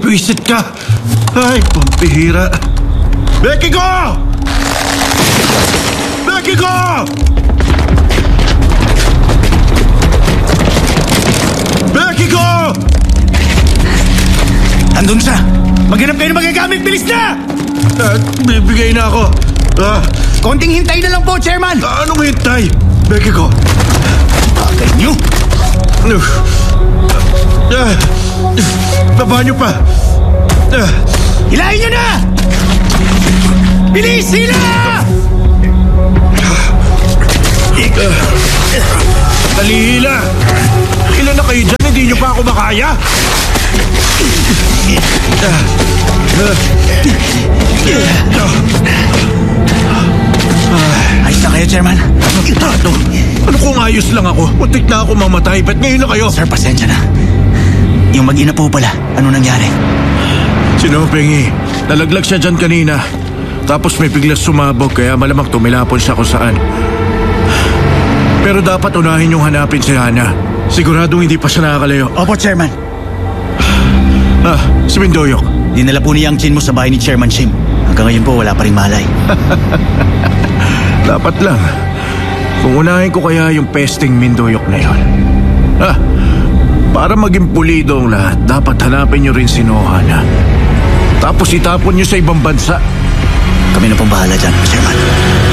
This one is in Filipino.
Wisit ka! Ay, pampihira! Becky ko! Becky ko! Becky ko! Andun siya! Maghanap kayo ng magagamit! Bilis na! Bibigay na ako. Konting hintay na lang po, Chairman! Anong hintay? Becky ko. Bagay niyo! Baba niyo pa. Hilahin niyo na! Bilis! Hila! Talihila! Ilan na kayo dyan? Hindi niyo pa ako makaya? Ayos na kayo, Chairman? Ano kung ayos lang ako? Muntik na ako mamatay. Ba't ngayon na kayo? Sir, pasensya na. Yung mag-ina po pala, ano nangyari? Sinopingi. Nalaglag siya dyan kanina. Tapos may biglas sumabog kaya malamang tumilapon siya kung saan. Pero dapat unahin yung hanapin si Hana. Siguradong hindi pa siya nakakalayo. Opo, Chairman. Si Mindoyok. Dinala po niya ang chin mo sa bahay ni Chairman Shim. Hanggang ngayon po, wala pa rin malay. Dapat lang. Kung unahin ko kaya yung pesting Mindoyok na yon. Para maging pulido ang lahat, dapat hanapin nyo rin si Nohana. Tapos itapon nyo sa ibang bansa. Kami na pong bahala dyan, Chairman.